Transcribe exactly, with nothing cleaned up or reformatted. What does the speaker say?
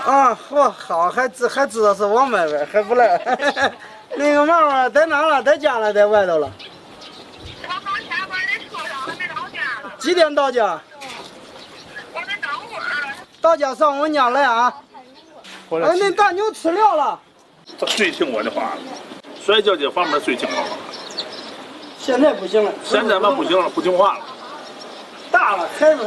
啊，嚯，好，还知还知道是王伯伯，还不赖。那个妈妈在哪了？在家了，在外头了。 我刚下班在车上，还没到家呢。 几点到家？ 我得等会儿。 到家上我家来啊！哎，那大牛吃了了。 他最听我的话了，摔跤这方面最听我话。 现在不行了。 现在嘛不行了，不听话了。 大了，孩子。